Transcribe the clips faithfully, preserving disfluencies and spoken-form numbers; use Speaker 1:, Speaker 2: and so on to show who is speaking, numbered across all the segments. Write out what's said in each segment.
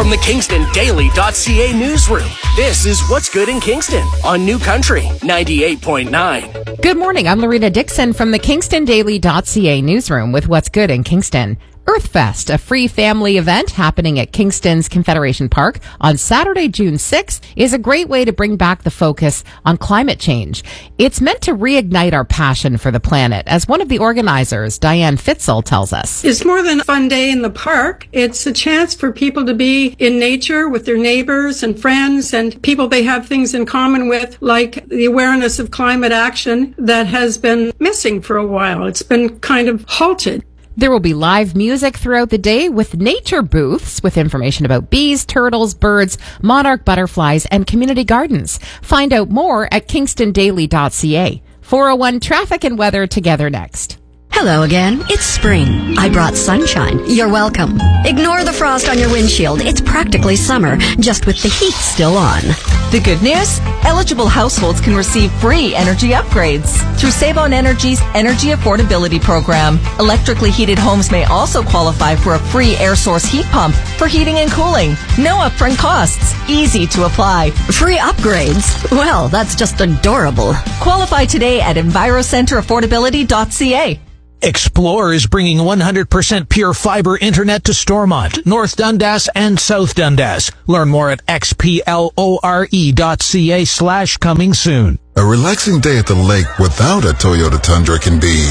Speaker 1: From the Kingston Daily dot C A newsroom, this is What's Good in Kingston on New Country ninety-eight point nine.
Speaker 2: Good morning. I'm Lorena Dixon from the Kingston Daily dot C A newsroom with What's Good in Kingston. Earthfest, a free family event happening at Kingston's Confederation Park on Saturday, June sixth, is a great way to bring back the focus on climate change. It's meant to reignite our passion for the planet, as one of the organizers, Diane Fitzel, tells us.
Speaker 3: It's more than a fun day in the park. It's a chance for people to be in nature with their neighbors and friends and people they have things in common with, like the awareness of climate action that has been missing for a while. It's been kind of halted.
Speaker 2: There will be live music throughout the day with nature booths with information about bees, turtles, birds, monarch butterflies, and community gardens. Find out more at Kingston Daily dot C A. four oh one Traffic and Weather together next.
Speaker 4: Hello again. It's spring. I brought sunshine. You're welcome. Ignore the frost on your windshield. It's practically summer, just with the heat still on.
Speaker 5: The good news? Eligible households can receive free energy upgrades through Save On Energy's Energy Affordability Program. Electrically heated homes may also qualify for a free air source heat pump for heating and cooling. No upfront costs. Easy to apply.
Speaker 4: Free upgrades? Well, that's just adorable.
Speaker 5: Qualify today at Envirocenter Affordability dot C A.
Speaker 6: Explore is bringing one hundred percent pure fiber internet to Stormont, North Dundas, and South Dundas. Learn more at X P L O R E dot C A slash coming soon.
Speaker 7: A relaxing day at the lake without a Toyota Tundra can be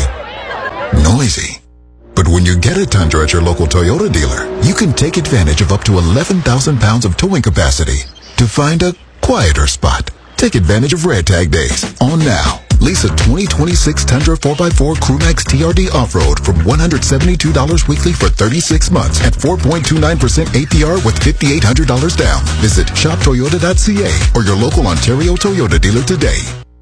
Speaker 7: noisy. But when you get a Tundra at your local Toyota dealer, you can take advantage of up to eleven thousand pounds of towing capacity to find a quieter spot. Take advantage of Red Tag Days on now. Lease a twenty twenty-six Tundra four by four Crewmax T R D Off-Road from one hundred seventy-two dollars weekly for thirty-six months at four point two nine percent A P R with five thousand eight hundred dollars down. Visit shop toyota dot C A or your local Ontario Toyota dealer today.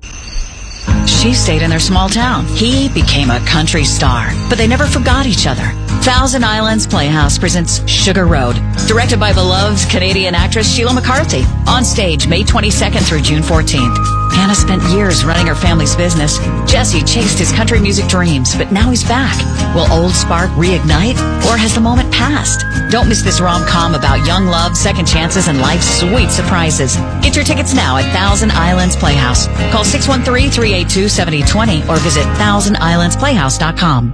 Speaker 8: She stayed in their small town. He became a country star, but they never forgot each other. Thousand Islands Playhouse presents Sugar Road, directed by beloved Canadian actress Sheila McCarthy. On stage May twenty-second through June fourteenth. Hannah spent years running her family's business. Jesse chased his country music dreams, but now he's back. Will old spark reignite, or has the moment passed? Don't miss this rom-com about young love, second chances, and life's sweet surprises. Get your tickets now at Thousand Islands Playhouse. Call six one three, three eight two, seven zero two zero or visit thousand islands playhouse dot com.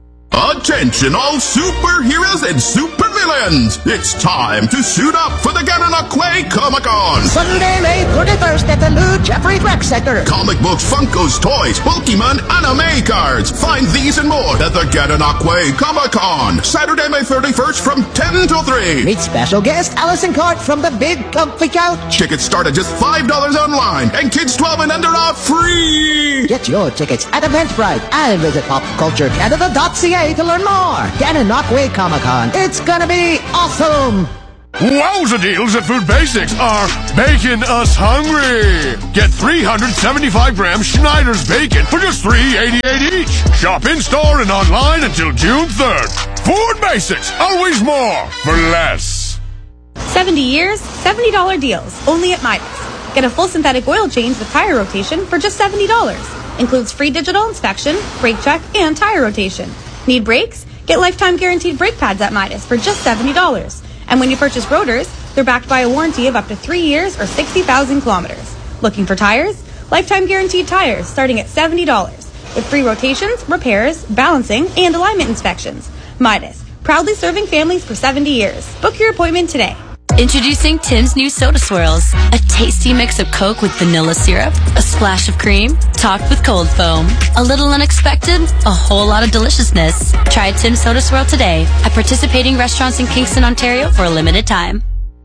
Speaker 9: Attention all superheroes and supervillains! It's time to suit up for the Gananoque Comic-Con!
Speaker 10: Sunday, May thirty-first at the Lou Jeffrey Rec Center.
Speaker 9: Comic books, Funkos, toys, Pokemon, anime cards. Find these and more at the Gananoque Comic-Con. Saturday, May thirty-first from ten till three.
Speaker 10: Meet special guest Allison Cart from the Big Comfy Couch.
Speaker 9: Tickets start at just five dollars online, and kids twelve and under are free!
Speaker 10: Get your tickets at Eventbrite and visit pop culture canada dot C A to learn more. Gananoque Comic-Con. It's gonna be awesome!
Speaker 11: Wowza deals at Food Basics are making us hungry. Get three hundred seventy-five gram Schneider's bacon for just three eighty-eight each. Shop in-store and online until June third. Food Basics, always more for less.
Speaker 12: seventy years, seventy dollars deals, only at Midas. Get a full synthetic oil change with tire rotation for just seventy dollars. Includes free digital inspection, brake check, and tire rotation. Need brakes? Get lifetime guaranteed brake pads at Midas for just seventy dollars. And when you purchase rotors, they're backed by a warranty of up to three years or sixty thousand kilometers. Looking for tires? Lifetime guaranteed tires starting at seventy dollars. With free rotations, repairs, balancing, and alignment inspections. Midas, proudly serving families for seventy years. Book your appointment today.
Speaker 13: Introducing Tim's new Soda Swirls. A tasty mix of Coke with vanilla syrup, a splash of cream, topped with cold foam. A little unexpected, a whole lot of deliciousness. Try a Tim's Soda Swirl today at participating restaurants in Kingston, Ontario for a limited time.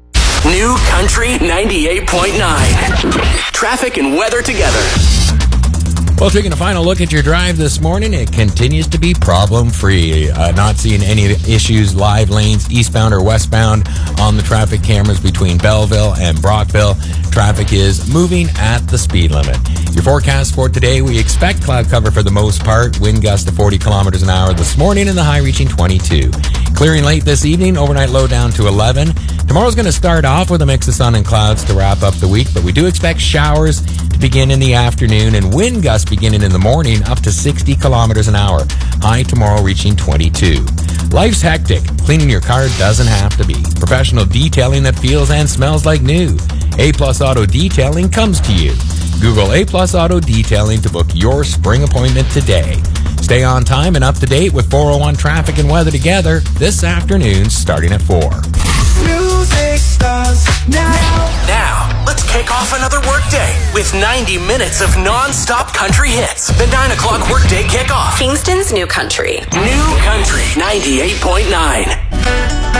Speaker 1: New Country ninety-eight point nine. Traffic and weather together.
Speaker 14: Well, taking a final look at your drive this morning, it continues to be problem-free. Uh, not seeing any issues, live lanes, eastbound or westbound on the traffic cameras between Belleville and Brockville. Traffic is moving at the speed limit. Your forecast for today, we expect cloud cover for the most part. Wind gust to forty kilometers an hour this morning and the high reaching twenty-two. Clearing late this evening, overnight low down to eleven. Tomorrow's going to start off with a mix of sun and clouds to wrap up the week, but we do expect showers to begin in the afternoon and wind gusts beginning in the morning up to sixty kilometers an hour. High tomorrow reaching twenty-two. Life's hectic. Cleaning your car doesn't have to be. Professional detailing that feels and smells like new. A-Plus Auto Detailing comes to you. Google A-Plus Auto Detailing to book your spring appointment today. Stay on time and up to date with four oh one traffic and weather together this afternoon starting at four.
Speaker 1: Music starts now. Now, let's kick off another workday with ninety minutes of non-stop country hits. The nine o'clock workday kickoff.
Speaker 15: Kingston's New Country.
Speaker 1: New Country ninety-eight point nine.